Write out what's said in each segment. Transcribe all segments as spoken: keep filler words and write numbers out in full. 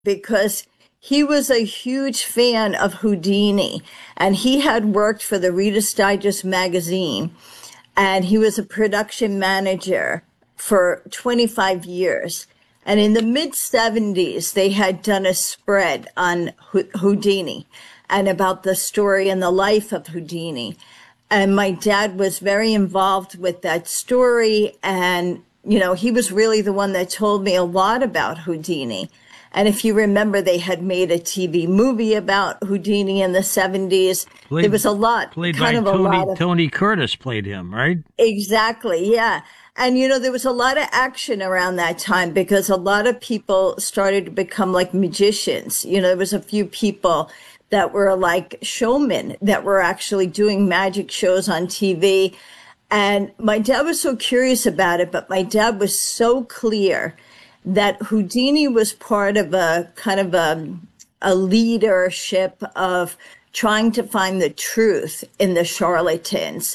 because he was a huge fan of Houdini, and he had worked for the Reader's Digest magazine, and he was a production manager for twenty-five years. And in the mid seventies, they had done a spread on Houdini and about the story and the life of Houdini. And my dad was very involved with that story. And, you know, he was really the one that told me a lot about Houdini. And if you remember, they had made a T V movie about Houdini in the seventies. Played, there was a lot. Played kind by of Tony, a lot of, Tony Curtis played him, right? Exactly, yeah. And, you know, there was a lot of action around that time because a lot of people started to become like magicians. You know, there was a few people that were like showmen that were actually doing magic shows on T V. And my dad was so curious about it, but my dad was so clear that Houdini was part of a kind of a, a leadership of trying to find the truth in the charlatans.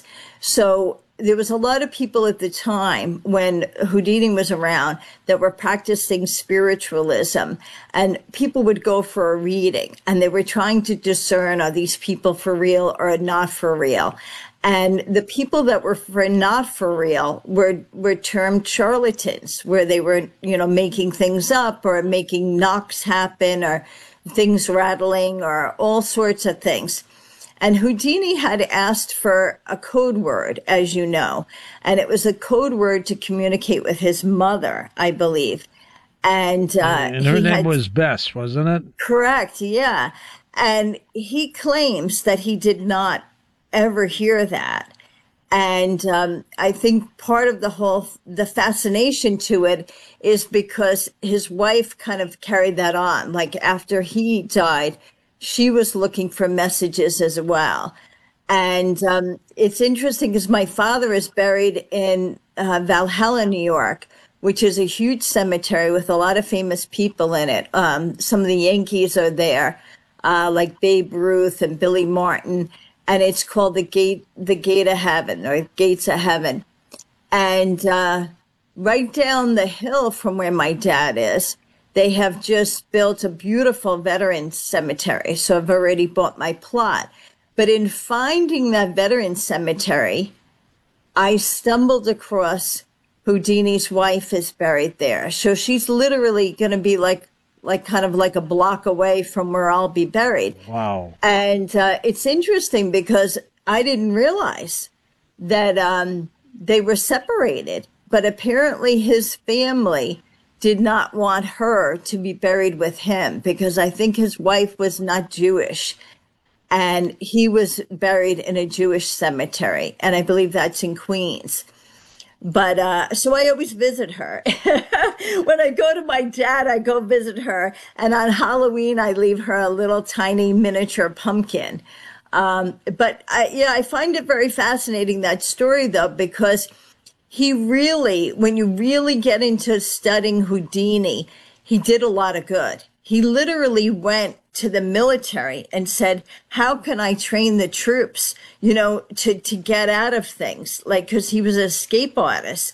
So there was a lot of people at the time when Houdini was around that were practicing spiritualism, and people would go for a reading and they were trying to discern, are these people for real or not for real? And the people that were for not for real were, were termed charlatans, where they were, you know, making things up or making knocks happen or things rattling or all sorts of things. And Houdini had asked for a code word, as you know, and it was a code word to communicate with his mother, I believe. And, uh, and her name had, was Bess, wasn't it? Correct, yeah. And he claims that he did not ever hear that. And um, I think part of the whole, the fascination to it is because his wife kind of carried that on. Like after he died, she was looking for messages as well. And um, it's interesting because my father is buried in uh, Valhalla, New York, which is a huge cemetery with a lot of famous people in it. Um, some of the Yankees are there, uh, like Babe Ruth and Billy Martin. And it's called the Gate, the Gate of Heaven, or Gates of Heaven. And uh, right down the hill from where my dad is, they have just built a beautiful veterans cemetery. So I've already bought my plot. But in finding that veterans cemetery, I stumbled across Houdini's wife is buried there. So she's literally going to be like, like kind of like a block away from where I'll be buried. Wow. And uh, it's interesting because I didn't realize that um, they were separated, but apparently his family did not want her to be buried with him because I think his wife was not Jewish and he was buried in a Jewish cemetery. And I believe that's in Queens. But uh, so I always visit her. When I go to my dad, I go visit her. And on Halloween, I leave her a little tiny miniature pumpkin. Um, but I, yeah, I find it very fascinating, that story, though, because he really, when you really get into studying Houdini, he did a lot of good. He literally went to the military and said, how can I train the troops, you know, to, to get out of things? Like, because he was an escape artist.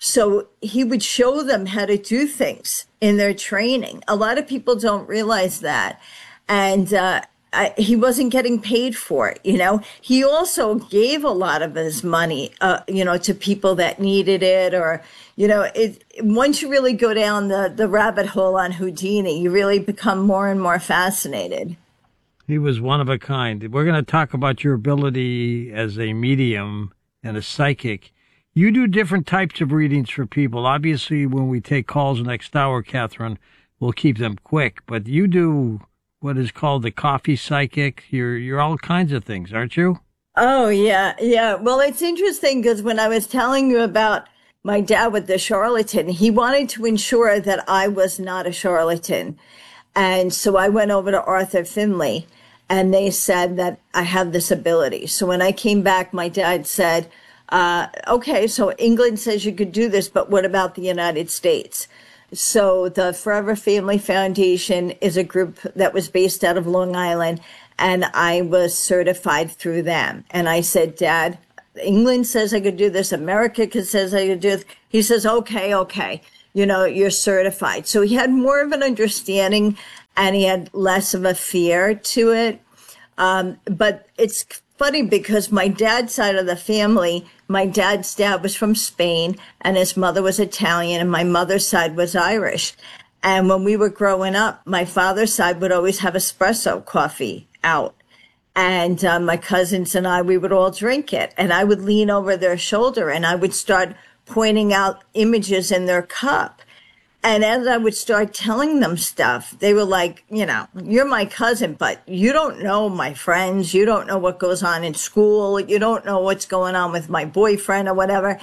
So he would show them how to do things in their training. A lot of people don't realize that. And uh, I, he wasn't getting paid for it, you know. He also gave a lot of his money, uh, you know, to people that needed it, or, you know, it, once you really go down the, the rabbit hole on Houdini, you really become more and more fascinated. He was one of a kind. We're going to talk about your ability as a medium and a psychic. You do different types of readings for people. Obviously, when we take calls next hour, Catherine, we'll keep them quick. But you do what is called the coffee psychic. You're you're all kinds of things, aren't you? Oh, yeah, yeah. Well, it's interesting because when I was telling you about my dad with the charlatan, he wanted to ensure that I was not a charlatan. And so I went over to Arthur Finley, and they said that I have this ability. So when I came back, my dad said, uh, okay, so England says you could do this, but what about the United States? So the Forever Family Foundation is a group that was based out of Long Island, and I was certified through them. And I said, Dad, England says I could do this. America says I could do this. He says, okay, okay. you know, you're certified. So he had more of an understanding and he had less of a fear to it. Um, but it's funny because my dad's side of the family, my dad's dad was from Spain and his mother was Italian and my mother's side was Irish. And when we were growing up, my father's side would always have espresso coffee out. And uh, my cousins and I, we would all drink it. And I would lean over their shoulder and I would start pointing out images in their cup. And as I would start telling them stuff, they were like, you know, you're my cousin, but you don't know my friends. You don't know what goes on in school. You don't know what's going on with my boyfriend or whatever.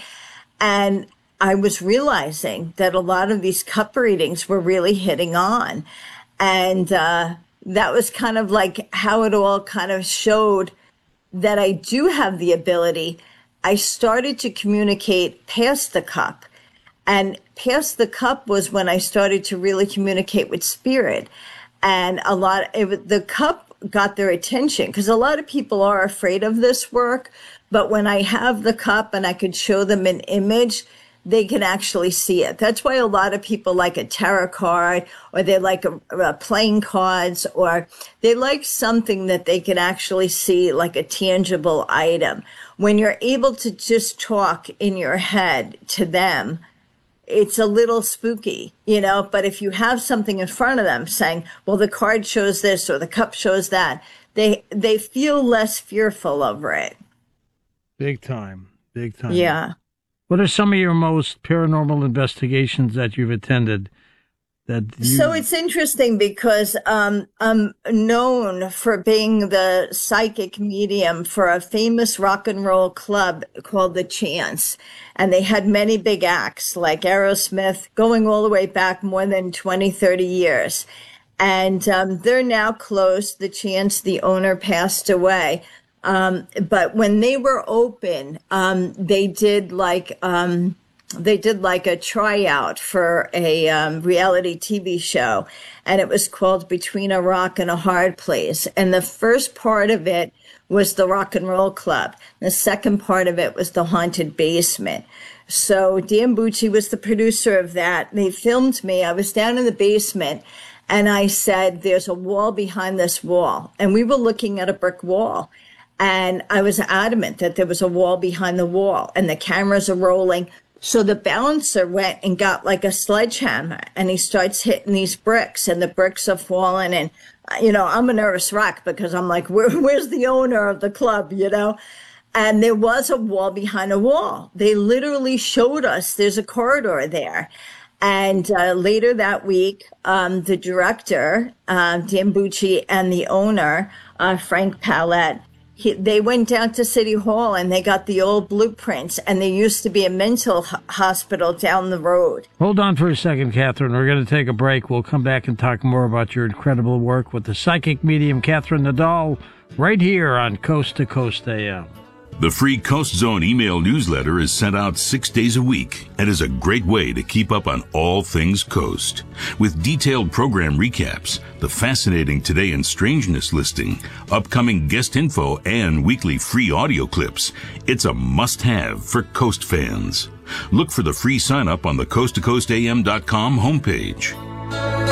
And I was realizing that a lot of these cup readings were really hitting on. And uh, that was kind of like how it all kind of showed that I do have the ability. I started to communicate past the cup. And past the cup was when I started to really communicate with spirit. And a lot, it, the cup got their attention because a lot of people are afraid of this work. But when I have the cup and I could show them an image, they can actually see it. That's why a lot of people like a tarot card or they like a, a playing cards or they like something that they can actually see like a tangible item. When you're able to just talk in your head to them, it's a little spooky, you know, but if you have something in front of them saying, well, the card shows this or the cup shows that, they they feel less fearful over it. Big time. Big time. Yeah. What are some of your most paranormal investigations that you've attended? That you... So it's interesting because um, I'm known for being the psychic medium for a famous rock and roll club called The Chance. And they had many big acts like Aerosmith going all the way back more than twenty, thirty years. And um, they're now closed. The Chance, the owner, passed away. Um, but when they were open, um, they did like, um, they did like a tryout for a, um, reality T V show, and it was called Between a Rock and a Hard Place. And the first part of it was the Rock and Roll Club. The second part of it was the Haunted Basement. So Dan Bucci was the producer of that. They filmed me. I was down in the basement and I said, there's a wall behind this wall. And we were looking at a brick wall. And I was adamant that there was a wall behind the wall and the cameras are rolling. So the bouncer went and got like a sledgehammer and he starts hitting these bricks and the bricks are falling. And, you know, I'm a nervous wreck because I'm like, Where, where's the owner of the club, you know? And there was a wall behind a wall. They literally showed us there's a corridor there. And uh, later that week, um, the director, uh, Dan Bucci, and the owner, uh, Frank Palette, He, they went down to City Hall and they got the old blueprints, and there used to be a mental h- hospital down the road. Hold on for a second, Catherine. We're going to take a break. We'll come back and talk more about your incredible work with the psychic medium, Catherine Nadal, right here on Coast to Coast A M. The free Coast Zone email newsletter is sent out six days a week and is a great way to keep up on all things Coast. With detailed program recaps, the fascinating Today in Strangeness listing, upcoming guest info, and weekly free audio clips, it's a must-have for Coast fans. Look for the free sign-up on the coast to coast a m dot com homepage.